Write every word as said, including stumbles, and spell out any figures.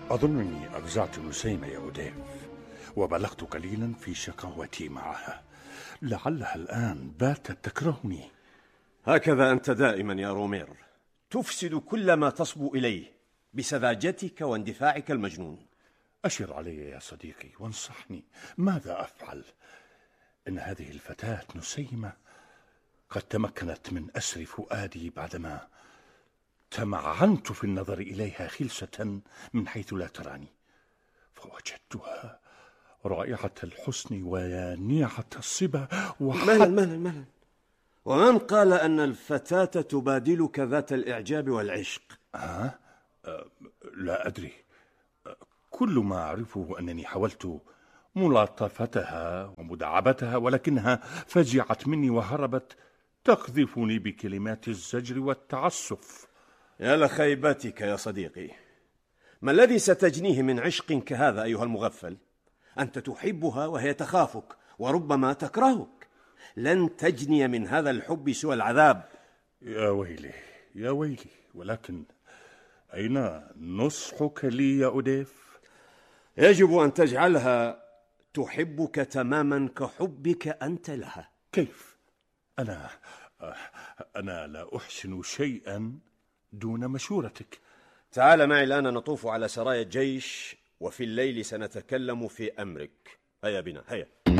أظنني أفزعت نسيمة يا أوديف، وبلغت قليلا في شقاوتي معها. لعلها الآن باتت تكرهني. هكذا أنت دائما يا رومير، تفسد كل ما تصبو إليه بسذاجتك واندفاعك المجنون. أشر علي يا صديقي وانصحني، ماذا أفعل؟ إن هذه الفتاة نسيمة قد تمكنت من أسر فؤادي بعدما تمعنت في النظر إليها خلسة من حيث لا تراني، فوجدتها رائعة الحسن ويانعة الصبا وحتى مهلا مهلا مهلا. ومن قال أن الفتاة تبادلك ذات الإعجاب والعشق؟ أه؟ أه لا أدري. أه كل ما أعرفه أنني حاولت ملاطفتها ومداعبتها، ولكنها فجعت مني وهربت تقذفني بكلمات الزجر والتعسف. يا لخيبتك يا صديقي، ما الذي ستجنيه من عشق كهذا أيها المغفل؟ أنت تحبها وهي تخافك وربما تكرهك. لن تجني من هذا الحب سوى العذاب. يا ويلي يا ويلي، ولكن أين نصحك لي يا أوديف؟ يجب أن تجعلها تحبك تماما كحبك أنت لها. كيف؟ أنا أنا لا أحسن شيئا دون مشورتك. تعال معي الآن نطوف على سرايا الجيش، وفي الليل سنتكلم في أمرك. هيا بنا، هيا.